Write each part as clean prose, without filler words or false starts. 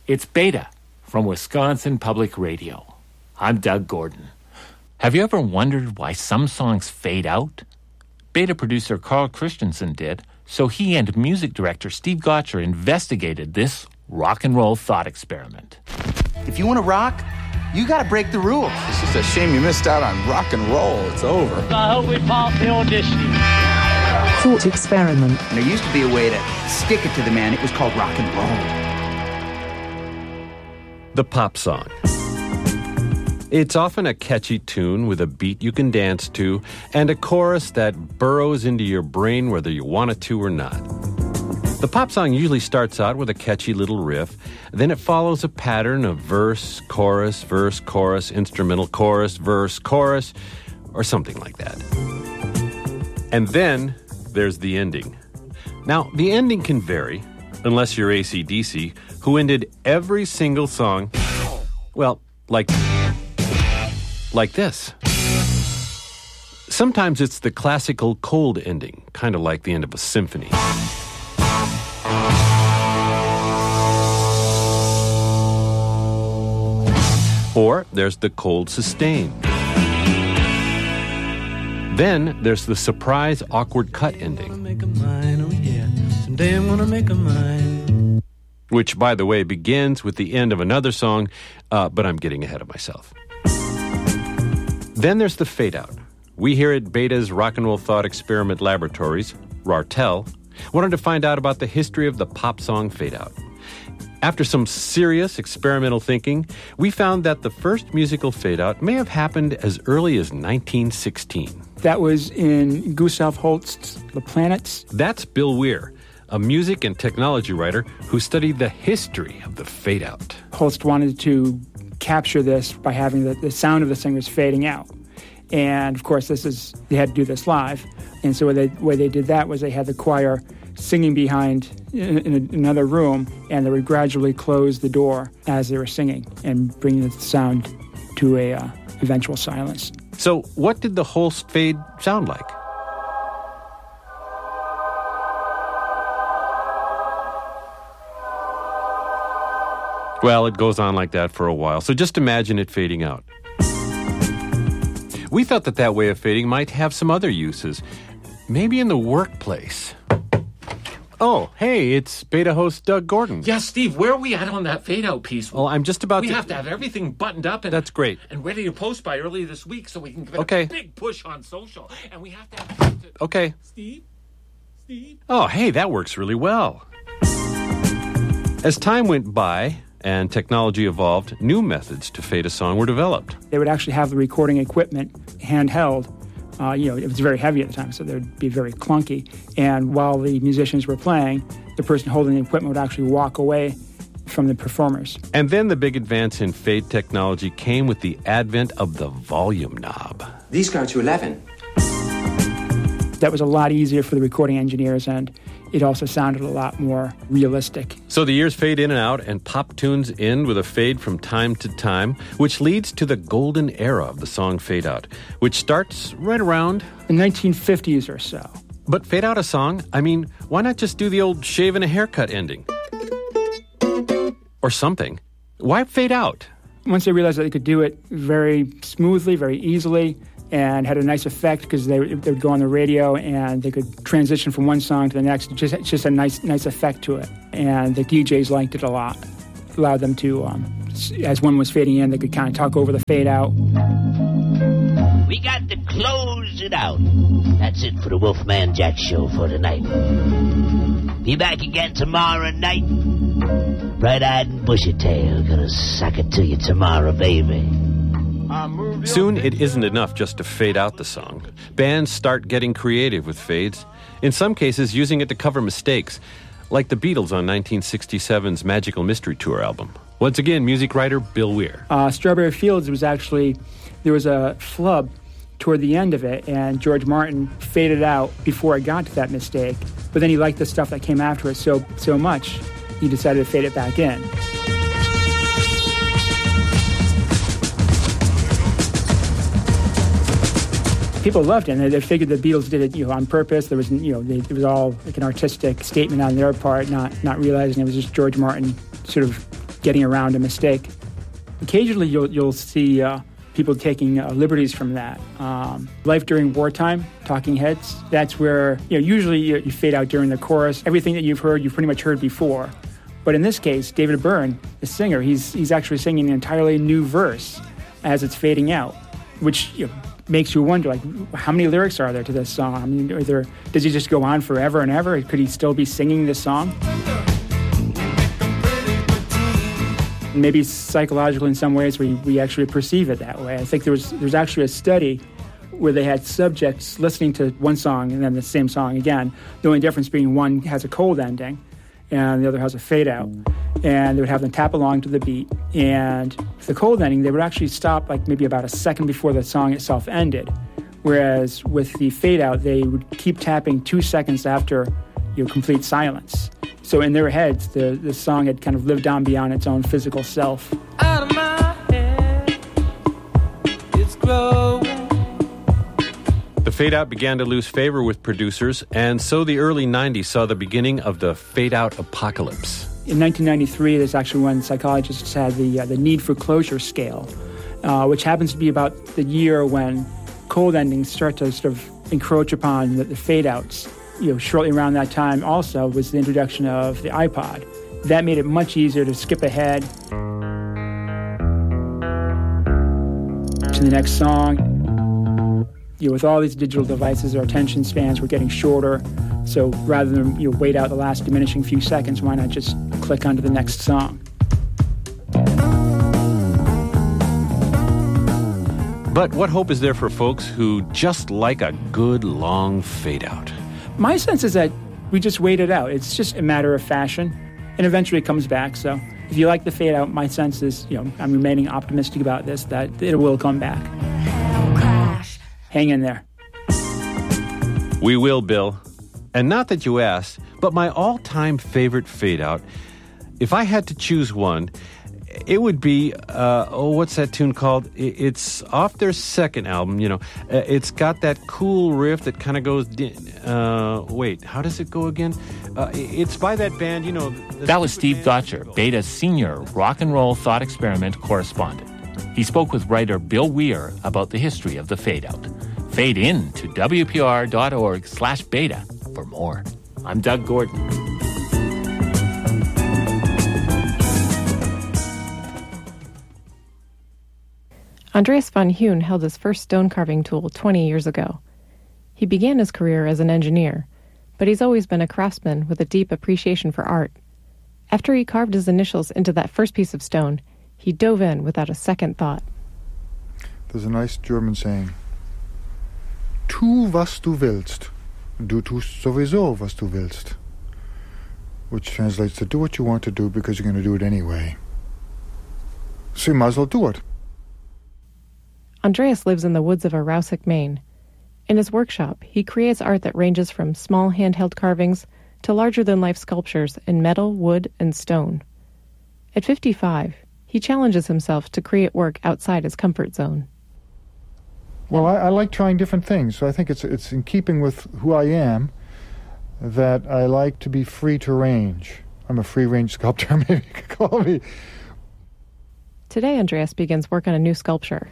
It's Beta from Wisconsin Public Radio. I'm Doug Gordon. Have you ever wondered why some songs fade out? Beta producer Carl Christensen did, so he and music director Steve Gotcher investigated this rock and roll thought experiment. If you want to rock, you got to break the rules. It's just a shame you missed out on rock and roll. It's over. I hope we pass the audition. Thought experiment. And there used to be a way to stick it to the man. It was called rock and roll. The pop song. It's often a catchy tune with a beat you can dance to and a chorus that burrows into your brain whether you want it to or not. The pop song usually starts out with a catchy little riff, then it follows a pattern of verse, chorus, instrumental chorus, verse, chorus, or something like that. And then there's the ending. Now, the ending can vary, unless you're AC/DC, who ended every single song, well, like this. Sometimes it's the classical cold ending, kind of like the end of a symphony. Or there's the cold sustain. Then there's the surprise awkward cut ending. Which, by the way, begins with the end of another song, but I'm getting ahead of myself. Then there's the fade out. We here at Beta's Rock and Roll Thought Experiment Laboratories, RARTEL, wanted to find out about the history of the pop song fade out. After some serious experimental thinking, we found that the first musical fade-out may have happened as early as 1916. That was in Gustav Holst's The Planets. That's Bill Weir, a music and technology writer who studied the history of the fade-out. Holst wanted to capture this by having the sound of the singers fading out. And, of course, they had to do this live. And so the way they did that was they had the choir singing behind in another room, and they would gradually close the door as they were singing and bring the sound to a eventual silence. So what did the Holst fade sound like? Well, it goes on like that for a while, so just imagine it fading out. We thought that way of fading might have some other uses, maybe in the workplace. Oh, hey, it's Beta host Doug Gordon. Yeah, Steve, where are we at on that fade-out piece? Well, I'm just about We have to have everything buttoned up and That's great. And ready to post by early this week so we can give it a big push on social. And we have to have... Okay. Steve? Oh, hey, that works really well. As time went by and technology evolved, new methods to fade a song were developed. They would actually have the recording equipment handheld. It was very heavy at the time, so they would be very clunky. And while the musicians were playing, the person holding the equipment would actually walk away from the performers. And then the big advance in fade technology came with the advent of the volume knob. These go to 11. That was a lot easier for the recording engineers, and it also sounded a lot more realistic. So the years fade in and out, and pop tunes end with a fade from time to time, which leads to the golden era of the song fade out, which starts right around the 1950s or so. But fade out a song? I mean, why not just do the old shave and a haircut ending? Or something. Why fade out? Once they realized that they could do it very smoothly, very easily, and had a nice effect because they would go on the radio and they could transition from one song to the next. It's just a nice effect to it. And the DJs liked it a lot. It allowed them to, as one was fading in, they could kind of talk over the fade out. We got to close it out. That's it for the Wolfman Jack Show for tonight. Be back again tomorrow night. Bright-eyed and bushy-tailed. Gonna suck it to you tomorrow, baby. Soon, it isn't enough just to fade out the song. Bands start getting creative with fades, in some cases using it to cover mistakes, like the Beatles on 1967's Magical Mystery Tour album. Once again, music writer Bill Weir. Strawberry Fields was actually, there was a flub toward the end of it, and George Martin faded out before it got to that mistake. But then he liked the stuff that came after it so much, he decided to fade it back in. People loved it, and they figured the Beatles did it, on purpose. There was, it was all like an artistic statement on their part, not realizing it was just George Martin sort of getting around a mistake. Occasionally, you'll see people taking liberties from that. Life During Wartime, Talking Heads, that's where usually you fade out during the chorus. Everything that you've pretty much heard before. But in this case, David Byrne, the singer, he's actually singing an entirely new verse as it's fading out, which makes you wonder, like, how many lyrics are there to this song? I mean, does he just go on forever and ever? Could he still be singing this song? Maybe psychological in some ways we actually perceive it that way. I think there's actually a study where they had subjects listening to one song and then the same song again. The only difference being one has a cold ending and the other has a fade out. And they would have them tap along to the beat. And for the cold ending, they would actually stop like maybe about a second before the song itself ended. Whereas with the fade out, they would keep tapping 2 seconds after complete silence. So in their heads, the song had kind of lived on beyond its own physical self. Out of my head, it's growing. The fade-out began to lose favor with producers, and so the early 90s saw the beginning of the fade-out apocalypse. In 1993, there's actually when psychologists had the need for closure scale, which happens to be about the year when cold endings start to sort of encroach upon the fade-outs. Shortly around that time also was the introduction of the iPod. That made it much easier to skip ahead to the next song. With all these digital devices, our attention spans were getting shorter. So rather than wait out the last diminishing few seconds, why not just click onto the next song? But what hope is there for folks who just like a good long fade-out? My sense is that we just wait it out. It's just a matter of fashion, and eventually it comes back. So if you like the fade out, my sense is, I'm remaining optimistic about this, that it will come back. Hang in there. We will, Bill. And not that you asked, but my all-time favorite fade out, if I had to choose one, it would be, what's that tune called? It's off their second album, It's got that cool riff that kind of goes, wait, how does it go again? It's by that band, That was Steve Gotcher, Beta's senior rock and roll thought experiment correspondent. He spoke with writer Bill Weir about the history of the fade out. Fade in to WPR.org/beta for more. I'm Doug Gordon. Andreas von Huhn held his first stone carving tool 20 years ago. He began his career as an engineer, but he's always been a craftsman with a deep appreciation for art. After he carved his initials into that first piece of stone, he dove in without a second thought. There's a nice German saying, Tu, was du willst. Du tust sowieso, was du willst. Which translates to do what you want to do because you're going to do it anyway. So you might as well do it. Andreas lives in the woods of Arousik, Maine. In his workshop, he creates art that ranges from small handheld carvings to larger-than-life sculptures in metal, wood, and stone. At 55, he challenges himself to create work outside his comfort zone. Well, I like trying different things, so I think it's in keeping with who I am that I like to be free to range. I'm a free-range sculptor, maybe you could call me. Today, Andreas begins work on a new sculpture.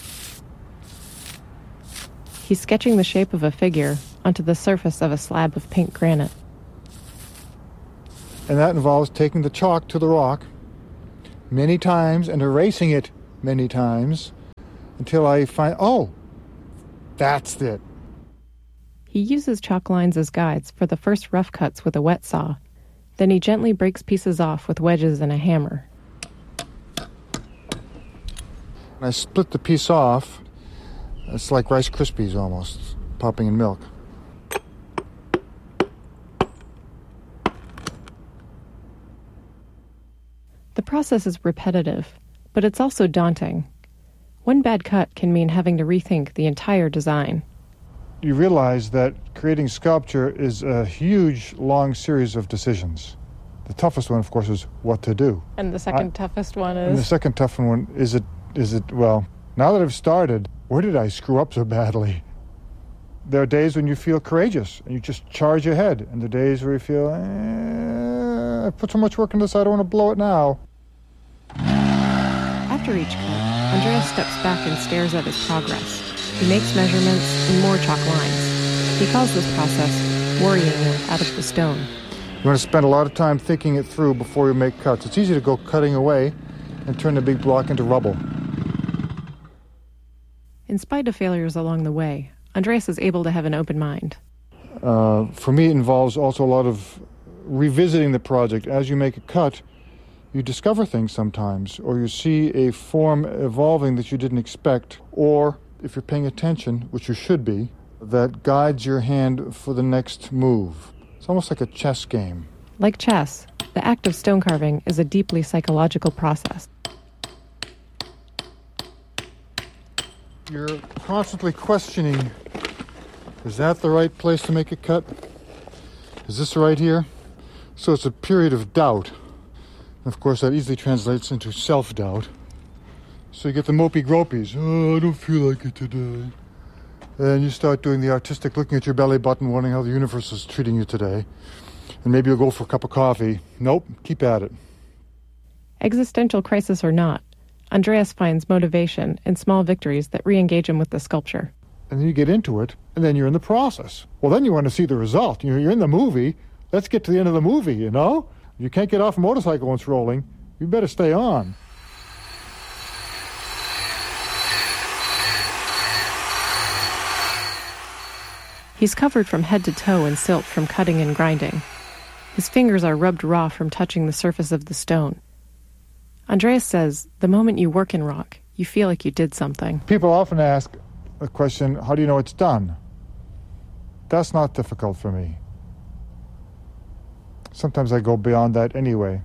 He's sketching the shape of a figure onto the surface of a slab of pink granite. And that involves taking the chalk to the rock many times and erasing it many times until I find, that's it. He uses chalk lines as guides for the first rough cuts with a wet saw. Then he gently breaks pieces off with wedges and a hammer. I split the piece off. It's like Rice Krispies almost, popping in milk. The process is repetitive, but it's also daunting. One bad cut can mean having to rethink the entire design. You realize that creating sculpture is a huge, long series of decisions. The toughest one, of course, is what to do. And the second toughest one is? And the second tough one is well, now that I've started, where did I screw up so badly? There are days when you feel courageous and you just charge ahead. And the days where you feel, I put so much work into this, I don't want to blow it now. After each cut, Andreas steps back and stares at his progress. He makes measurements and more chalk lines. He calls this process worrying it out of the stone. You want to spend a lot of time thinking it through before you make cuts. It's easy to go cutting away and turn the big block into rubble. In spite of failures along the way, Andreas is able to have an open mind. For me, it involves also a lot of revisiting the project. As you make a cut, you discover things sometimes, or you see a form evolving that you didn't expect, or, if you're paying attention, which you should be, that guides your hand for the next move. It's almost like a chess game. Like chess, the act of stone carving is a deeply psychological process. You're constantly questioning, is that the right place to make a cut? Is this right here? So it's a period of doubt. And of course, that easily translates into self-doubt. So you get the mopey gropies. Oh, I don't feel like it today. And you start doing the artistic, looking at your belly button, wondering how the universe is treating you today. And maybe you'll go for a cup of coffee. Nope, keep at it. Existential crisis or not, Andreas finds motivation in small victories that re-engage him with the sculpture. And then you get into it, and then you're in the process. Well, then you want to see the result. You're in the movie. Let's get to the end of the movie, you know? You can't get off a motorcycle when it's rolling. You better stay on. He's covered from head to toe in silt from cutting and grinding. His fingers are rubbed raw from touching the surface of the stone. Andreas says, the moment you work in rock, you feel like you did something. People often ask the question, how do you know it's done? That's not difficult for me. Sometimes I go beyond that anyway.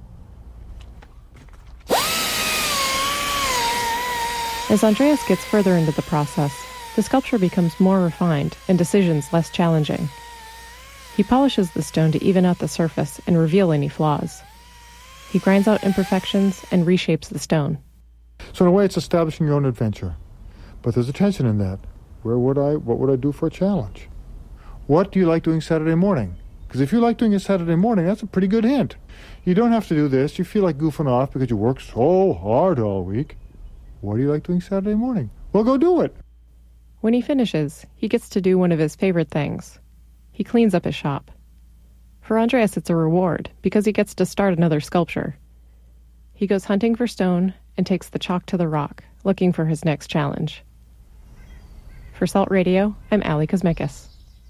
As Andreas gets further into the process, the sculpture becomes more refined and decisions less challenging. He polishes the stone to even out the surface and reveal any flaws. He grinds out imperfections and reshapes the stone. So in a way, it's establishing your own adventure. But there's a tension in that. What would I do for a challenge? What do you like doing Saturday morning? Because if you like doing it Saturday morning, that's a pretty good hint. You don't have to do this. You feel like goofing off because you work so hard all week. What do you like doing Saturday morning? Well, go do it. When he finishes, he gets to do one of his favorite things. He cleans up his shop. For Andreas, it's a reward because he gets to start another sculpture. He goes hunting for stone and takes the chalk to the rock, looking for his next challenge. For Salt Radio, I'm Allie Kosmikis.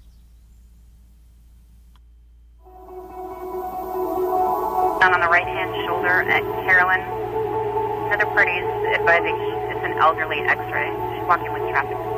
Down on the right-hand shoulder at Carolyn. Another party is advising it's an elderly X-ray. She's walking with traffic.